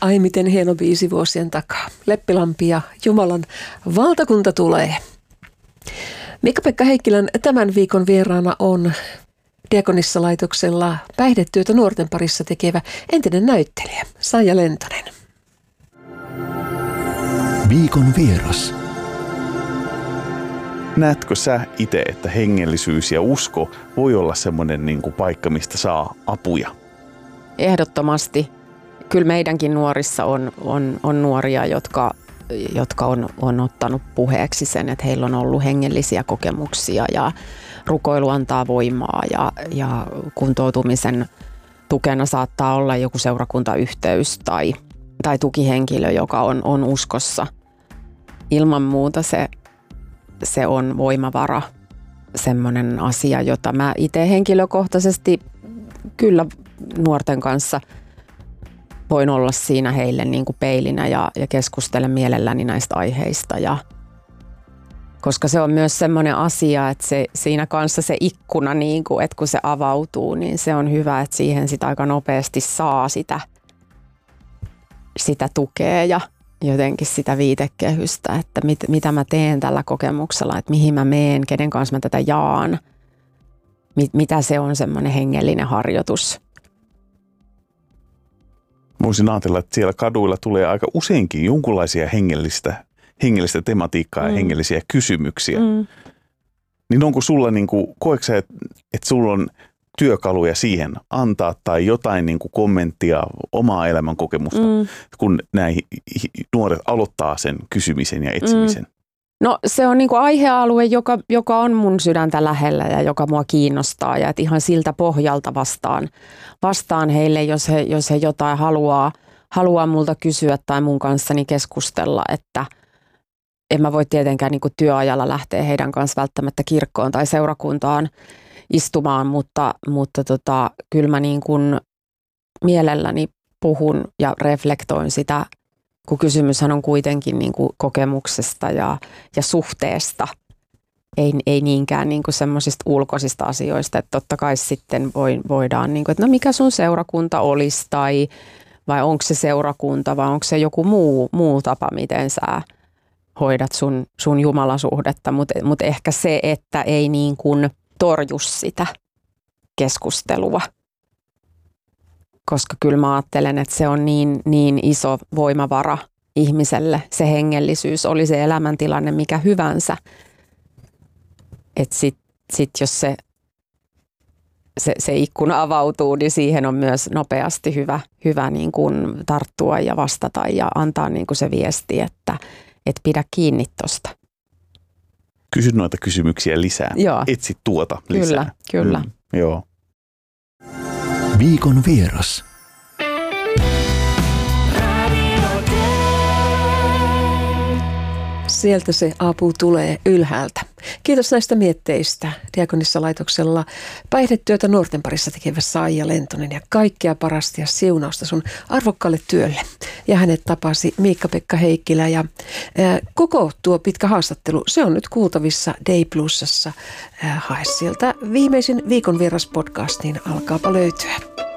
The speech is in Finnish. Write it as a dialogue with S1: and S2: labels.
S1: Ai miten hieno biisi vuosien takaa. Leppilampi ja Jumalan valtakunta tulee. Mika-Pekka Heikkilän tämän viikon vieraana on Diakonissalaitoksella päihdetyötä nuorten parissa tekevä entinen näyttelijä Saija Lentonen.
S2: Viikon vieras.
S3: Näetkö sä itse, että hengellisyys ja usko voi olla semmoinen niin kuin paikka, mistä saa apuja?
S4: Ehdottomasti. Kyllä meidänkin nuorissa on nuoria, jotka on ottanut puheeksi sen, että heillä on ollut hengellisiä kokemuksia ja rukoilu antaa voimaa ja kuntoutumisen tukena saattaa olla joku seurakuntayhteys tai tukihenkilö, joka on uskossa. Ilman muuta se on voimavara, semmoinen asia, jota mä itse henkilökohtaisesti kyllä nuorten kanssa voin olla siinä heille niin kuin peilinä ja keskustelen mielelläni näistä aiheista. Koska se on myös semmoinen asia, että siinä kanssa se ikkuna, niin kuin, että kun se avautuu, niin se on hyvä, että siihen sitä aika nopeasti saa sitä tukea ja jotenkin sitä viitekehystä, että mitä mä teen tällä kokemuksella, että mihin mä meen, kenen kanssa mä tätä jaan, mitä se on semmoinen hengellinen harjoitus.
S3: Voisin ajatella, että siellä kaduilla tulee aika useinkin jonkunlaisia hengellistä tematiikkaa ja hengellisiä kysymyksiä. Niin onko sulla, koetko sä, että sulla on työkaluja siihen antaa tai jotain kommenttia omaa elämän kokemusta, kun näin nuoret aloittaa sen kysymisen ja etsimisen?
S4: No se on aihealue, joka on mun sydäntä lähellä ja joka mua kiinnostaa ja että ihan siltä pohjalta vastaan heille, jos he jotain haluaa multa kysyä tai mun kanssani keskustella, että en mä voi tietenkään työajalla lähteä heidän kanssa välttämättä kirkkoon tai seurakuntaan istumaan, mutta kyllä mä mielelläni puhun ja reflektoin sitä, kun kysymyshän on kuitenkin kokemuksesta ja suhteesta, ei niinkään semmoisista ulkoisista asioista, että totta kai sitten voidaan, että no mikä sun seurakunta olisi vai onko se seurakunta vai onko se joku muu tapa, miten sä hoidat sun jumalasuhdetta, mutta ehkä se, että ei torju sitä keskustelua. Koska kyllä mä ajattelen, että se on niin iso voimavara ihmiselle, se hengellisyys, oli se elämäntilanne mikä hyvänsä. Että sit jos se ikkuna avautuu, niin siihen on myös nopeasti hyvä tarttua ja vastata ja antaa se viesti, että pidä kiinni tosta.
S3: Kysy noita kysymyksiä lisää. Joo. Etsi tuota lisää.
S4: Kyllä.
S3: Joo.
S2: Viikon vieras.
S1: Sieltä se apu tulee ylhäältä. Kiitos näistä mietteistä. Diakonissalaitoksella päihdetyötä nuorten parissa tekevä Saija Lentonen ja kaikkea parasta ja siunausta sun arvokkaalle työlle. Ja hänet tapasi Mika-Pekka Heikkilä ja koko tuo pitkä haastattelu, se on nyt kuultavissa Day Plusassa. Hae sieltä viimeisin Viikon vieras podcast, niin alkaapa löytyä.